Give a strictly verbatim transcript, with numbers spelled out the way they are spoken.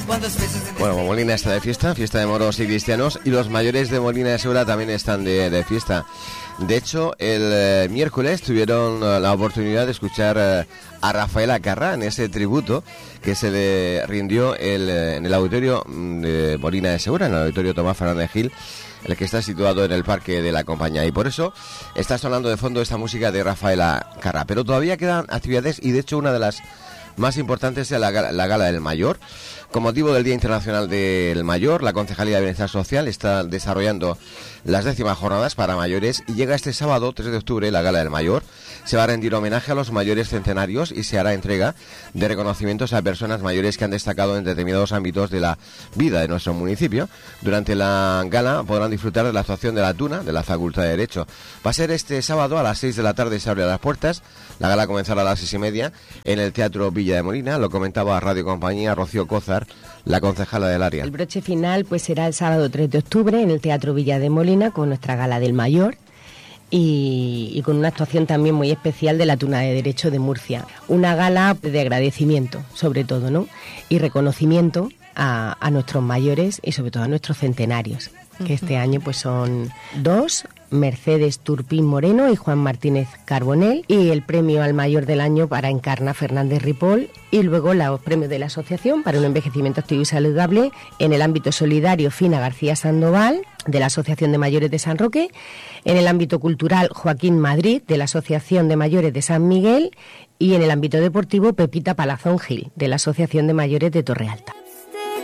Bueno, Molina está de fiesta, fiesta de moros y cristianos, y los mayores de Molina de Segura también están de, de fiesta. De hecho, el eh, miércoles tuvieron eh, la oportunidad de escuchar eh, a Rafaela Carrà en ese tributo que se le rindió el, eh, en el auditorio de Molina de Segura, en el auditorio Tomás Fernández Gil, el que está situado en el Parque de la Compañía. Y por eso está sonando de fondo esta música de Rafaela Carrà. Pero todavía quedan actividades, y de hecho una de las más importantes es la, la Gala del Mayor. Con motivo del Día Internacional del Mayor, la Concejalía de Bienestar Social está desarrollando las décimas jornadas para mayores, y llega este sábado tres de octubre la Gala del Mayor. Se va a rendir homenaje a los mayores centenarios y se hará entrega de reconocimientos a personas mayores que han destacado en determinados ámbitos de la vida de nuestro municipio. Durante la gala podrán disfrutar de la actuación de la Tuna, de la Facultad de Derecho. Va a ser este sábado a las seis de la tarde, se abren las puertas. La gala comenzará a las seis y media en el Teatro Villa de Molina. Lo comentaba a Radio Compañía Rocío Cózar, la concejala del área. El broche final pues será el sábado tres de octubre en el Teatro Villa de Molina con nuestra Gala del Mayor y, y con una actuación también muy especial de la Tuna de Derecho de Murcia. Una gala de agradecimiento, sobre todo, ¿no? Y reconocimiento a, a nuestros mayores y sobre todo a nuestros centenarios, que uh-huh. este año pues son dos, Mercedes Turpín Moreno y Juan Martínez Carbonell, y el premio al mayor del año para Encarna Fernández Ripoll, y luego los premios de la Asociación para un envejecimiento activo y saludable en el ámbito solidario Fina García Sandoval, de la Asociación de Mayores de San Roque, en el ámbito cultural Joaquín Madrid, de la Asociación de Mayores de San Miguel, y en el ámbito deportivo Pepita Palazón Gil, de la Asociación de Mayores de Torre Alta.